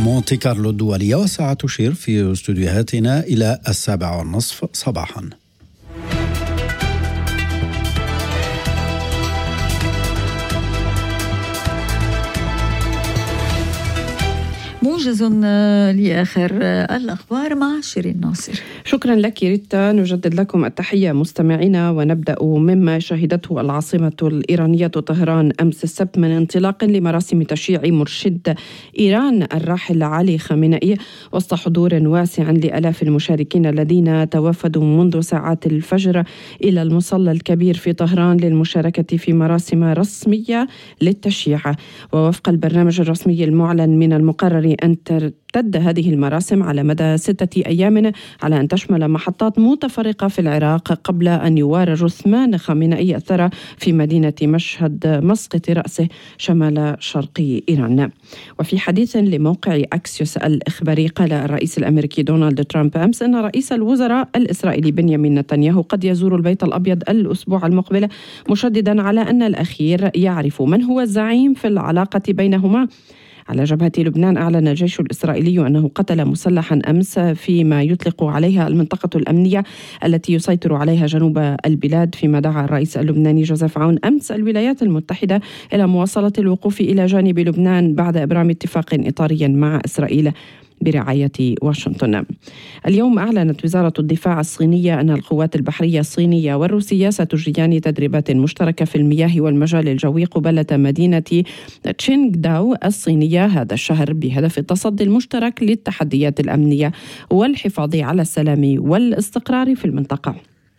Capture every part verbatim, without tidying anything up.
مونتي كارلو الدولية، والساعة تشير في استوديوهاتنا إلى السابعة والنصف صباحا. موجز لآخر الأخبار مع شيرين ناصر. شكرا لك ريتا. نجدد لكم التحية مستمعينا، ونبدأ مما شهدته العاصمة الإيرانية طهران أمس السبت من انطلاق لمراسم تشييع مرشد إيران الراحل علي خامنئي وسط حضور واسع لآلاف المشاركين الذين توافدوا منذ ساعات الفجر إلى المصلى الكبير في طهران للمشاركة في مراسم رسمية للتشييع. ووفق البرنامج الرسمي المعلن من المقرر أن تمتد هذه المراسم على مدى ستة أيام على أن تشمل محطات متفرقة في العراق قبل أن يوار جثمان خامنئي الثرى في مدينة مشهد مسقط رأسه شمال شرق إيران. وفي حديث لموقع أكسيوس الإخباري قال الرئيس الأمريكي دونالد ترامب أمس أن رئيس الوزراء الإسرائيلي بنيامين نتنياهو قد يزور البيت الأبيض الأسبوع المقبل، مشددا على أن الأخير يعرف من هو الزعيم في العلاقة بينهما. على جبهة لبنان، أعلن الجيش الإسرائيلي أنه قتل مسلحا أمس فيما يطلق عليها المنطقة الأمنية التي يسيطر عليها جنوب البلاد، فيما دعا الرئيس اللبناني جوزيف عون أمس الولايات المتحدة إلى مواصلة الوقوف إلى جانب لبنان بعد إبرام اتفاق إطاري مع إسرائيل برعاية واشنطن. اليوم أعلنت وزارة الدفاع الصينية أن القوات البحرية الصينية والروسية ستجريان تدريبات مشتركة في المياه والمجال الجوي قبالة مدينة تشينغ داو الصينية هذا الشهر، بهدف التصدي المشترك للتحديات الأمنية والحفاظ على السلام والاستقرار في المنطقة.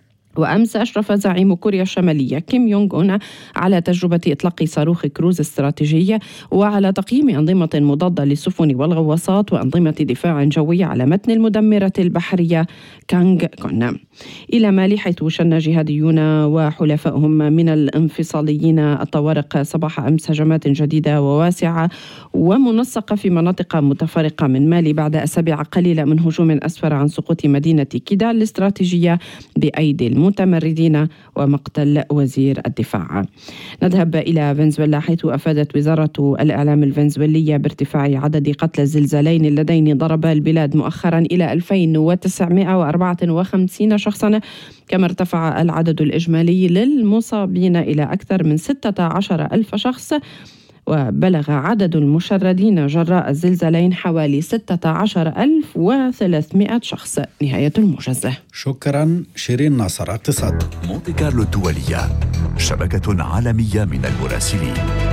وأمس أشرف زعيم كوريا الشمالية كيم يونغ أون على تجربة إطلاق صاروخ كروز استراتيجي وعلى تقييم أنظمة مضادة للسفن والغواصات وأنظمة دفاع جوي على متن المدمرة البحرية كانغ كون. إلى مالي، حيث شن جهاديون وحلفائهم من الانفصاليين الطوارق صباح أمس هجمات جديدة وواسعة ومنسقة في مناطق متفرقة من مالي بعد أسابيع قليلة من هجوم أسفر عن سقوط مدينة كيدال الاستراتيجية بأيدي المتمردين ومقتل وزير الدفاع. نذهب إلى فنزويلا، حيث أفادت وزارة الإعلام الفنزويلية بارتفاع عدد قتلى الزلزالين اللذين ضربا البلاد مؤخرا إلى ألفين وتسعمائة وأربعة وخمسين شخصا، كما ارتفع العدد الإجمالي للمصابين إلى أكثر من ستة عشر ألف شخص، وبلغ عدد المشردين جراء الزلزالين حوالي ستة عشر ألف وثلاثمائة شخص. نهاية الموجز. شكرا شيرين ناصر. اقتصاد. مونتي كارلو الدولية، شبكة عالمية من المراسلين.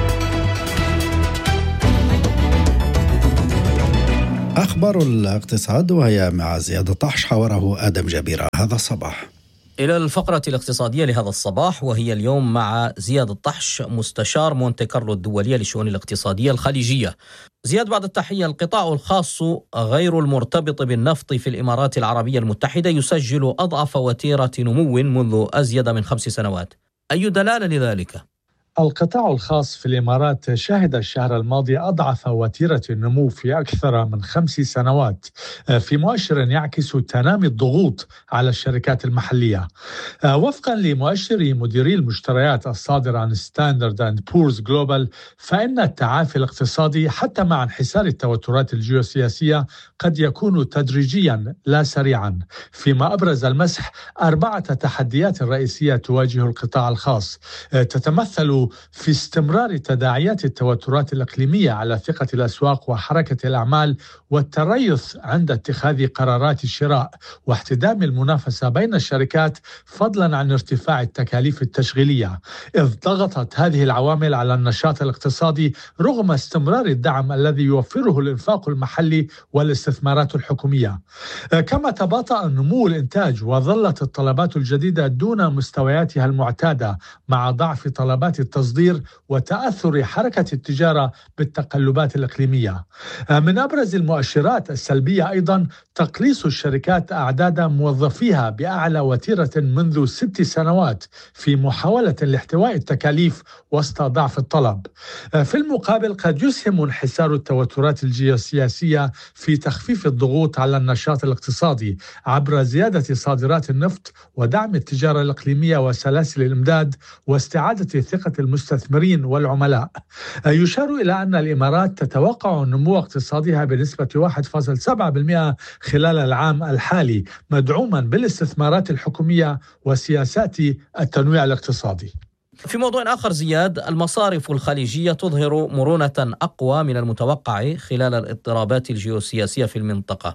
أخبار الاقتصاد وهي مع زياد طحش، حوره آدم جبيرة هذا الصباح. إلى الفقرة الاقتصادية لهذا الصباح، وهي اليوم مع زياد الطحش مستشار مونتي كارلو الدولية للشؤون الاقتصادية الخليجية. زياد، بعد التحية، القطاع الخاص غير المرتبط بالنفط في الإمارات العربية المتحدة يسجل أضعف وتيرة نمو منذ أزيد من خمس سنوات، أي دلالة لذلك؟ القطاع الخاص في الإمارات شهد الشهر الماضي أضعف وتيرة النمو في أكثر من خمس سنوات، في مؤشر يعكس تنامي الضغوط على الشركات المحلية. وفقا لمؤشر مديري المشتريات الصادر عن ستاندرد اند بورز جلوبال، فإن التعافي الاقتصادي حتى مع انحسار التوترات الجيوسياسية قد يكون تدريجيا لا سريعا، فيما أبرز المسح أربعة تحديات رئيسية تواجه القطاع الخاص، تتمثل في استمرار تداعيات التوترات الإقليمية على ثقة الأسواق وحركة الأعمال والتريث عند اتخاذ قرارات الشراء واحتدام المنافسة بين الشركات، فضلا عن ارتفاع التكاليف التشغيلية، إذ ضغطت هذه العوامل على النشاط الاقتصادي رغم استمرار الدعم الذي يوفره الإنفاق المحلي والاستثمارات الحكومية. كما تباطأ نمو الإنتاج وظلت الطلبات الجديدة دون مستوياتها المعتادة مع ضعف طلبات التصدير وتأثر حركة التجارة بالتقلبات الإقليمية. من أبرز المؤشرات السلبية أيضا تقليص الشركات أعداد موظفيها بأعلى وتيرة منذ ست سنوات في محاولة لاحتواء التكاليف وسط ضعف الطلب. في المقابل قد يسهم انحسار التوترات الجيوسياسية في تخفيف الضغوط على النشاط الاقتصادي عبر زيادة صادرات النفط ودعم التجارة الإقليمية وسلاسل الإمداد واستعادة ثقة المستثمرين والعملاء. يشار إلى أن الإمارات تتوقع نمو اقتصادها بنسبة واحد فاصلة سبعة بالمئة خلال العام الحالي، مدعوما بالاستثمارات الحكومية وسياسات التنويع الاقتصادي. في موضوع آخر زياد، المصارف الخليجية تظهر مرونة أقوى من المتوقع خلال الاضطرابات الجيوسياسية في المنطقة.